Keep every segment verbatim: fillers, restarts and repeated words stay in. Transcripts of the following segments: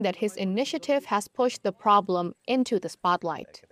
that his initiative has pushed the problem into the spotlight.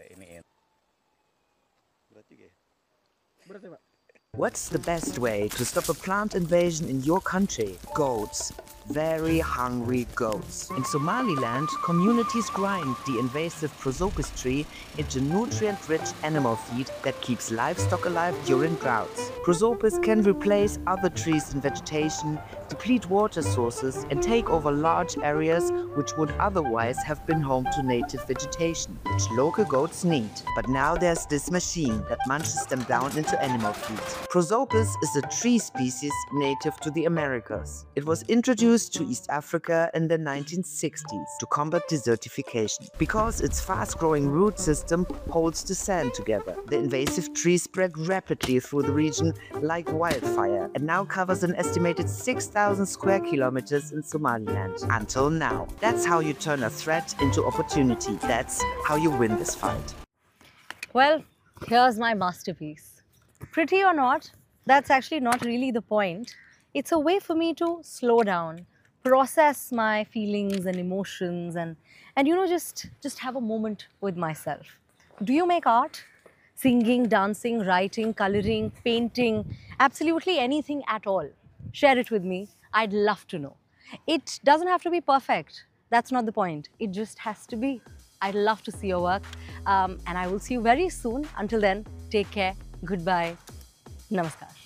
What's the best way to stop a plant invasion in your country? Goats. Very hungry goats. In Somaliland, communities grind the invasive prosopis tree into nutrient-rich animal feed that keeps livestock alive during droughts. Prosopis can replace other trees and vegetation, deplete water sources, and take over large areas which would otherwise have been home to native vegetation, which local goats need. But now there's this machine that munches them down into animal feed. Prosopis is a tree species native to the Americas. It was introduced to East Africa in the nineteen sixties to combat desertification. Because its fast-growing root system holds the sand together, the invasive tree spread rapidly through the region like wildfire and now covers an estimated six thousand square kilometers in Somaliland. Until now. That's how you turn a threat into opportunity. That's how you win this fight. Well, here's my masterpiece. Pretty or not, that's actually not really the point. It's a way for me to slow down, process my feelings and emotions and, and you know, just, just have a moment with myself. Do you make art? Singing, dancing, writing, coloring, painting, absolutely anything at all. Share it with me. I'd love to know. It doesn't have to be perfect. That's not the point. It just has to be. I'd love to see your work. Um, and I will see you very soon. Until then, take care. Goodbye. Namaskar.